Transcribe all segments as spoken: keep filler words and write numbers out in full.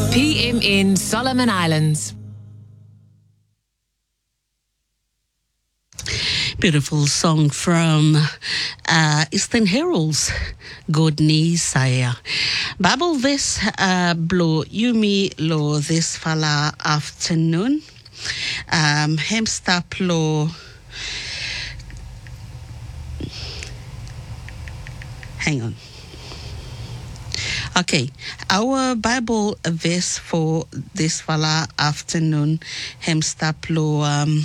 P M in Solomon Islands. Beautiful song from uh, Eastern Heralds, God ni saya. Bible this uh, blow yumi lo this fala afternoon. Um, Hemstap lo. Hang on. Okay, our Bible verse for this fala afternoon, Hemstap lo. Um,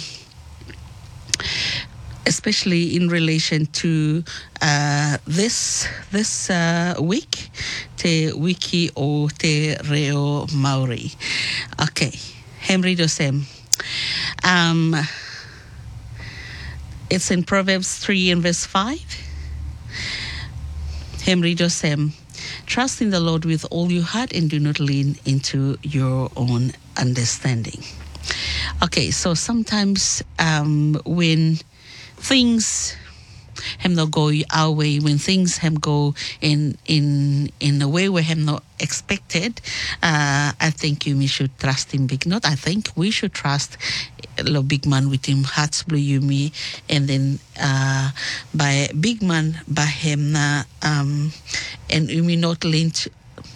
especially in relation to uh, this this uh, week, te wiki o te reo Maori. Okay, Henry Dosem. Um, it's in Proverbs three and verse five. Henry Dosem. Trust in the Lord with all your heart and do not lean into your own understanding. Okay, so sometimes um, when things have not go our way, when things have go in in in a way we have not expected, uh, I think you should trust him big. Not I think we should trust the big man with him hearts blue Yumi, and then uh, by big man by him uh, um and Yumi not linked.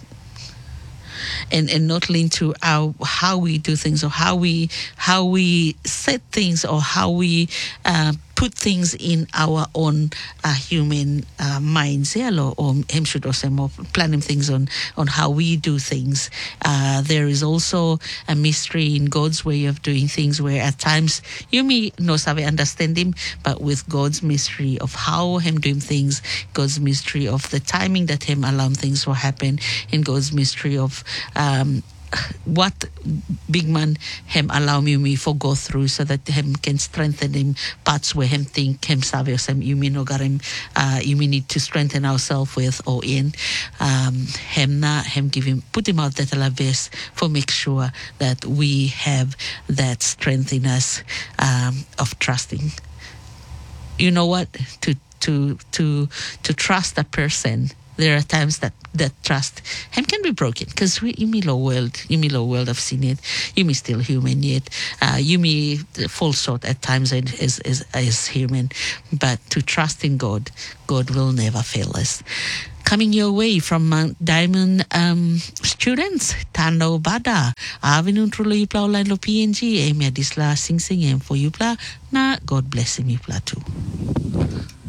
And, and not linked to our, how we do things or how we how we set things or how we uh, put things in our own uh, human uh, minds. Or, or him should also more planning things on, on how we do things. Uh, there is also a mystery in God's way of doing things where at times you may not have understand him, but with God's mystery of how him doing things, God's mystery of the timing that him allow things to happen, in God's mystery of Um, what big man him allow me, me for go through so that him can strengthen him parts where him think him savvy some you mean no got him uh you may need to strengthen ourselves with or in um him na him give him put him out that alaves for make sure that we have that strength in us um of trusting. You know what, to to to to trust a person. There are times that, that trust him can be broken because we in the low world, in the low world have seen it. You may still human yet. Uh, you may fall short at times as, as as human, but to trust in God, God will never fail us. Coming your way from Mount Diamond um, students, Tano Bada, Avenue Trulo Yupla Online Lo P N G, Emia Disla Sing Sing for Yupla, na God bless him Yupla too.